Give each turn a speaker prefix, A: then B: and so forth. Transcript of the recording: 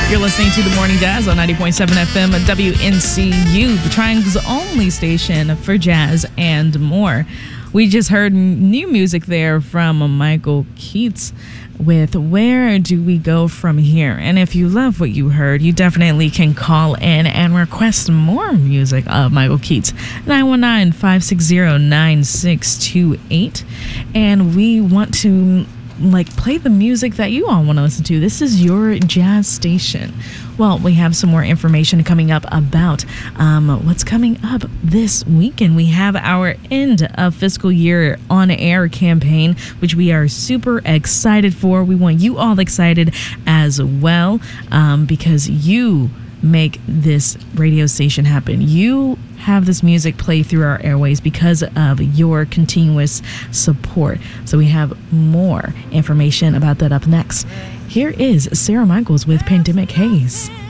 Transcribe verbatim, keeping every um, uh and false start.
A: You're listening to The Morning Jazz on ninety point seven F M W N C U, the Triangle's only station for jazz and more. We just heard new music there from Michael Keats with Where Do We Go From Here? And if you love what you heard, you definitely can call in and request more music of Michael Keats. nine one nine, five six zero, nine six two eight. And we want to like play the music that you all want to listen to. This is your jazz station. Well, we have some more information coming up about um, what's coming up this weekend. We have our end of fiscal year on air campaign, which we are super excited for. We want you all excited as well, um, because you make this radio station happen. You have this music play through our airways because of your continuous support. So we have more information about that up next. Here is Sarah Michaels with Pandemic Haze.